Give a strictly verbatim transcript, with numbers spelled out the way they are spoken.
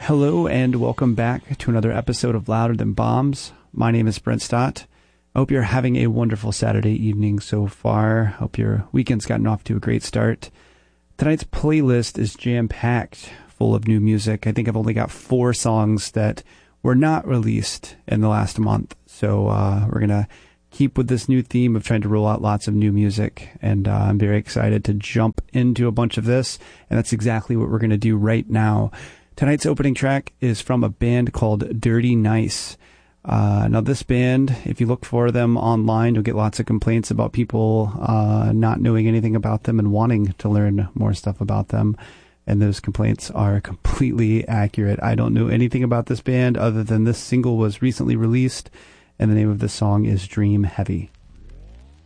Hello and welcome back to another episode of Louder Than Bombs. My name is Brent Stott. I hope you're having a wonderful Saturday evening so far. Hope your weekend's gotten off to a great start. Tonight's playlist is jam-packed full of new music. I think I've only got four songs that were not released in the last month. So uh, we're going to keep with this new theme of trying to roll out lots of new music. And uh, I'm very excited to jump into a bunch of this. And that's exactly what we're going to do right now. Tonight's opening track is from a band called Dirty Nice. Uh, now, this band, if you look for them online, you'll get lots of complaints about people uh, not knowing anything about them and wanting to learn more stuff about them. And those complaints are completely accurate. I don't know anything about this band other than this single was recently released, and the name of the song is Dream Heavy.